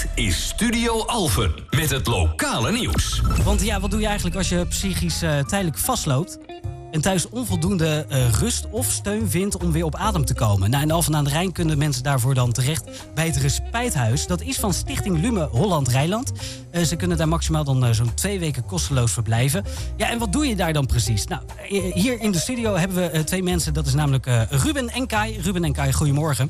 Dit is Studio Alphen met het lokale nieuws. Want ja, wat doe je eigenlijk als je psychisch tijdelijk vastloopt en thuis onvoldoende rust of steun vindt om weer op adem te komen? Nou, in Alphen aan de Rijn kunnen mensen daarvoor dan terecht bij het Respijthuis. Dat is van Stichting Lume Holland-Rijnland. Ze kunnen daar maximaal dan zo'n 2 weken kosteloos verblijven. Ja, en wat doe je daar dan precies? Nou, hier in de studio hebben we 2 mensen. Dat is namelijk Ruben en Kai. Ruben en Kai, goedemorgen.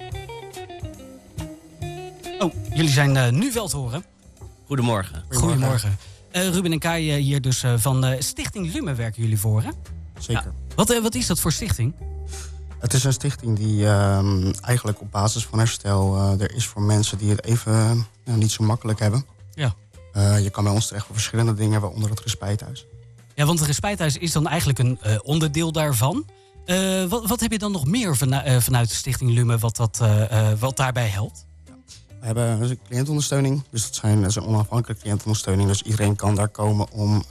Oh, jullie zijn nu wel te horen. Goedemorgen. Goedemorgen. Ruben en Kai hier dus van Stichting Lume werken jullie voor, hè? Zeker. Ja. Wat is dat voor stichting? Het is een stichting die eigenlijk op basis van herstel er is voor mensen die het even niet zo makkelijk hebben. Ja. Je kan bij ons terecht voor verschillende dingen, waaronder het Respijthuis. Ja, want het Respijthuis is dan eigenlijk een onderdeel daarvan. Wat heb je dan nog meer vanuit de Stichting Lume wat daarbij helpt? We hebben een cliëntondersteuning, dus dat is een onafhankelijke cliëntondersteuning. Dus iedereen kan daar komen om,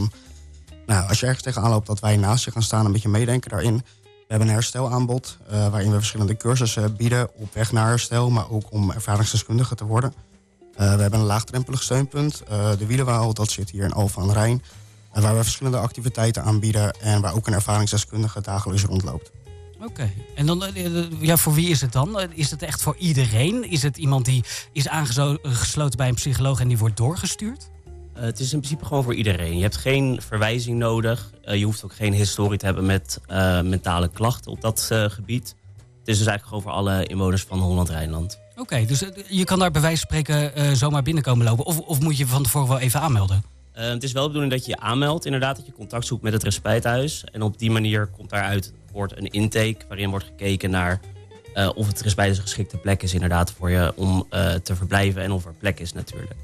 als je ergens tegenaan loopt, dat wij naast je gaan staan en een beetje meedenken daarin. We hebben een herstelaanbod, waarin we verschillende cursussen bieden op weg naar herstel, maar ook om ervaringsdeskundige te worden. We hebben een laagdrempelig steunpunt, de Wielenwaal, dat zit hier in Alphen aan de Rijn. Waar we verschillende activiteiten aanbieden en waar ook een ervaringsdeskundige dagelijks rondloopt. Oké. En dan, voor wie is het dan? Is het echt voor iedereen? Is het iemand die is aangesloten bij een psycholoog en die wordt doorgestuurd? Het is in principe gewoon voor iedereen. Je hebt geen verwijzing nodig. Je hoeft ook geen historie te hebben met mentale klachten op dat gebied. Het is dus eigenlijk gewoon voor alle inwoners van Holland-Rijnland. Oké, dus je kan daar bij wijze van spreken zomaar binnenkomen lopen? Of moet je van tevoren wel even aanmelden? Het is wel de bedoeling dat je je aanmeldt, inderdaad, dat je contact zoekt met het Respijthuis. En op die manier komt daaruit een intake waarin wordt gekeken naar of het Respijthuis een geschikte plek is inderdaad voor je om te verblijven en of er plek is natuurlijk.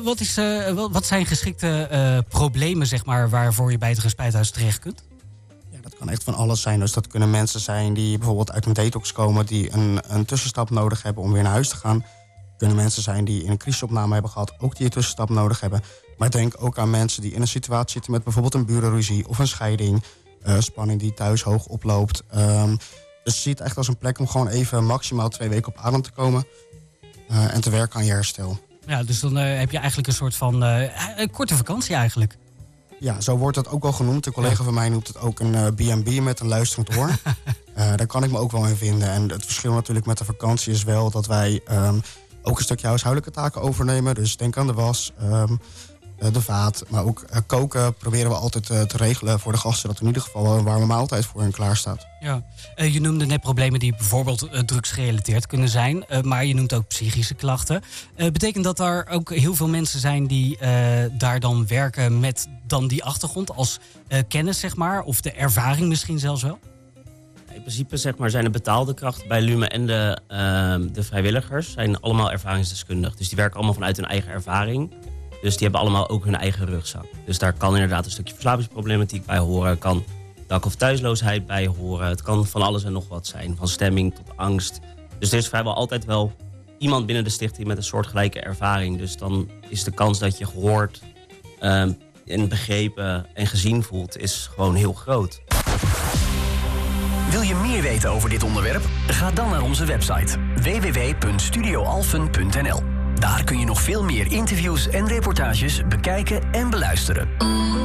Wat zijn geschikte problemen, zeg maar, waarvoor je bij het Respijthuis terecht kunt? Ja, dat kan echt van alles zijn. Dus dat kunnen mensen zijn die bijvoorbeeld uit een detox komen, die een tussenstap nodig hebben om weer naar huis te gaan. Het kunnen mensen zijn die in een crisisopname hebben gehad, ook die een tussenstap nodig hebben. Maar denk ook aan mensen die in een situatie zitten met bijvoorbeeld een burenruzie of een scheiding. Spanning die thuis hoog oploopt. Dus je ziet het echt als een plek om gewoon even maximaal 2 weken op adem te komen. En te werken aan je herstel. Ja, dus dan heb je eigenlijk een soort van een korte vakantie eigenlijk. Ja, zo wordt het ook wel genoemd. Een collega van mij noemt het ook een B&B met een luisterend oor. Daar kan ik me ook wel in vinden. En het verschil natuurlijk met de vakantie is wel dat wij ook een stukje huishoudelijke taken overnemen. Dus denk aan de was, de vaat, maar ook koken proberen we altijd te regelen voor de gasten, dat in ieder geval een warme maaltijd voor hen klaar staat. Ja. Je noemde net problemen die bijvoorbeeld drugsgerelateerd kunnen zijn, maar je noemt ook psychische klachten. Betekent dat er ook heel veel mensen zijn die daar dan werken met dan die achtergrond als kennis, zeg maar, of de ervaring misschien zelfs wel? In principe zeg maar, zijn de betaalde krachten bij Lume en de vrijwilligers zijn allemaal ervaringsdeskundig. Dus die werken allemaal vanuit hun eigen ervaring. Dus die hebben allemaal ook hun eigen rugzak. Dus daar kan inderdaad een stukje verslavingsproblematiek bij horen. Kan dak- of thuisloosheid bij horen. Het kan van alles en nog wat zijn. Van stemming tot angst. Dus er is vrijwel altijd wel iemand binnen de stichting met een soortgelijke ervaring. Dus dan is de kans dat je gehoord en begrepen en gezien voelt, is gewoon heel groot. Wil je meer weten over dit onderwerp? Ga dan naar onze website www.studioalphen.nl. Daar kun je nog veel meer interviews en reportages bekijken en beluisteren.